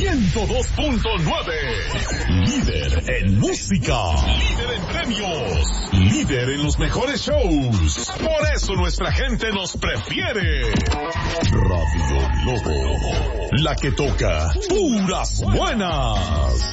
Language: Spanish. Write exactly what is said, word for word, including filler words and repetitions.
ciento dos punto nueve. Líder en música. Líder en premios. Líder en los mejores shows. Por eso nuestra gente nos prefiere. Radio Globo. La que toca puras buenas.